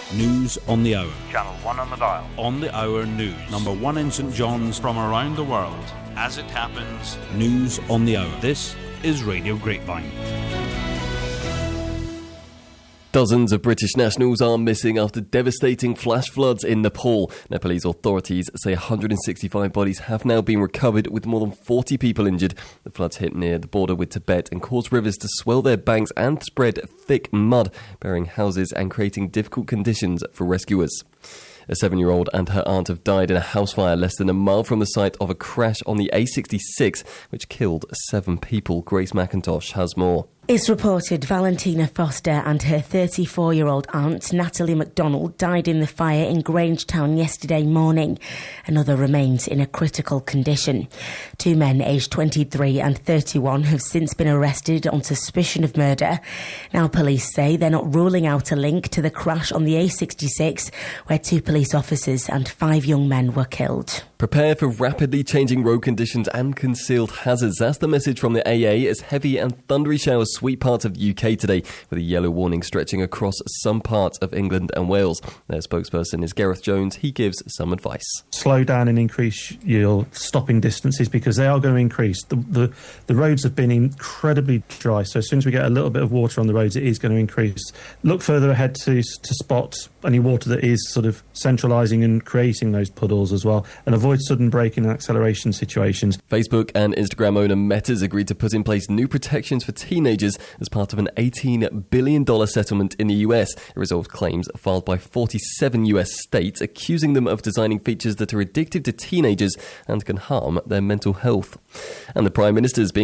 News on the hour. Channel 1 on the dial. On the hour news. Number 1 in St John's from around the world. As it happens, news on the hour. This is Radio Grapevine. Dozens of British nationals are missing after devastating flash floods in Nepal. Nepalese authorities say 165 bodies have now been recovered, with more than 40 people injured. The floods hit near the border with Tibet and caused rivers to swell their banks and spread thick mud, burying houses and creating difficult conditions for rescuers. A 7-year-old and her aunt have died in a house fire less than a mile from the site of a crash on the A66, which killed 7 people. Grace McIntosh has more. It's reported Valentina Foster and her 34-year-old aunt, Natalie MacDonald, died in the fire in Grangetown yesterday morning. Another remains in a critical condition. 2 men aged 23 and 31 have since been arrested on suspicion of murder. Now police say they're not ruling out a link to the crash on the A66, where 2 police officers and 5 young men were killed. Prepare for rapidly changing road conditions and concealed hazards. That's the message from the AA as heavy and thundery showers sweep parts of the UK today, with a yellow warning stretching across some parts of England and Wales. Their spokesperson is Gareth Jones. He gives some advice. Slow down and increase your stopping distances, because they are going to increase. The roads have been incredibly dry, so as soon as we get a little bit of water on the roads, it is going to increase. Look further ahead to spot any water that is sort of centralising and creating those puddles as well, and avoid sudden braking and acceleration situations. Facebook and Instagram owner Meta's agreed to put in place new protections for teenagers as part of an $18 billion settlement in the US. It resolved claims filed by 47 US states accusing them of designing features that are addictive to teenagers and can harm their mental health. And the Prime Minister's being